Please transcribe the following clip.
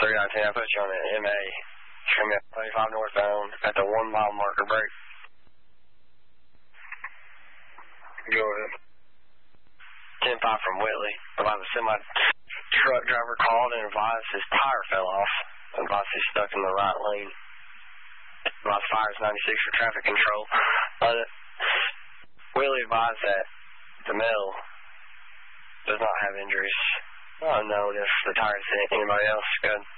319, I put you on an MA. Coming up 25 northbound at the 1 mile marker break. Go ahead. 10-5 from Whitley. About the semi-truck driver called and advised his tire fell off. Advised he's stuck in the right lane. Advised fires 96 for traffic control. Whitley advised that the male does not have injuries. Unknown if the tire hit anybody else. Good.